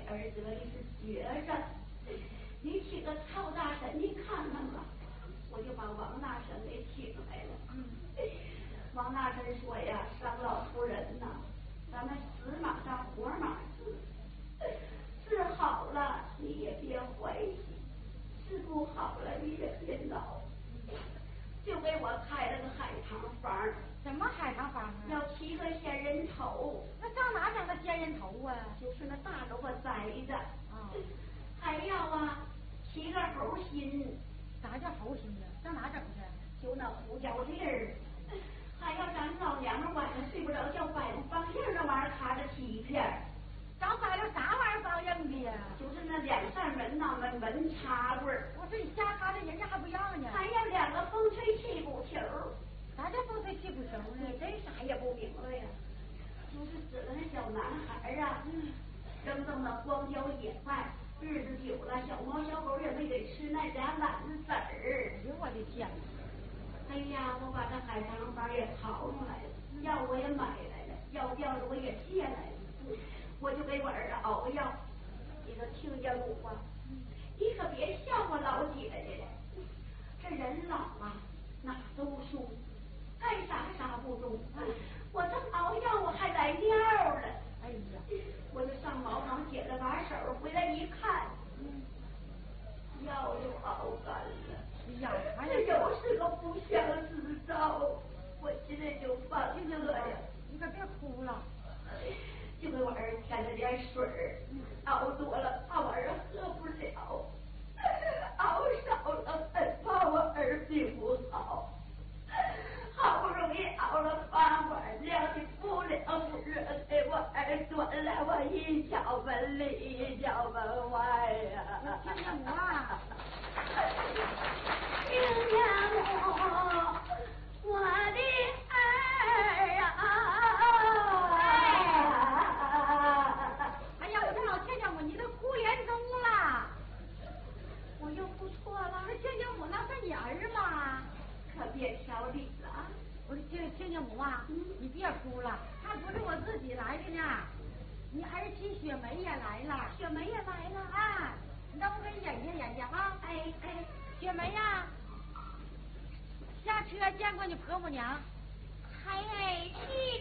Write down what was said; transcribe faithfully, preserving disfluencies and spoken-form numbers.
儿子你是觉着，你请个曹大神，你看看吧。我就把王大神给请来了。嗯，王大神说呀，张老夫人呐，咱们死马上活马治，治好了你也别怀疑，治不好了你也别恼。就给我开了个海棠房。 什么海棠房啊？ 要七个仙人头。 那上哪整个仙人头啊？ 就是那大萝卜栽着。 啊、哦。 还要啊，七个猴心。 啥叫猴心呢？上哪整去？ 就那胡椒粒儿。还要咱老娘们晚上睡不着觉，摆放映那玩意儿卡着七片。 找摆了啥玩意儿放映的呀？ 就是那两扇门呐，门门插柜儿。 我说你瞎看着，人家还不要呢。 还要两个风吹气鼓球。 啥叫风吹气鼓球呢？ 你这啥也不明白呀？就是指着那小男孩啊，嗯，扔到那荒郊野外，日子久了，小猫小狗也没给吃那俩懒子儿。 哎呦我的天！ 哎呀，我把这海棠房也淘出来了，药我也买来了，药吊子我也借来了。我就给我儿子熬药，你都听见我话，你可别笑话老姐姐了。这人老啊，哪都输，干啥啥不中。我正熬药，我还来尿了。哎呀，我就上茅房解了把手，回来一看，药就熬干了。 哎呀， 这又是个不祥之兆，我心里就犯恶呀。 你可别哭了。 就给我儿添了点水儿，熬多了怕我儿喝不了，熬少了很怕我儿病不好。好不容易熬了八碗料，你不了热给我儿端来，我一脚门里一脚门外呀、啊。 亲家母啊， 亲家母，我的儿啊！ 哎呀，我说老亲家母，你都哭连中了， 我又哭错了。 这亲家母那是你儿吗？ 可别挑理了啊！ 我说亲亲家母啊，嗯、你别哭了，还不是我自己来的呢。你儿媳雪梅也来了， 雪梅也来了啊！你让我给你演演演演哈。 哎哎， 雪梅呀、啊，下车见过你婆母娘。 还哎去。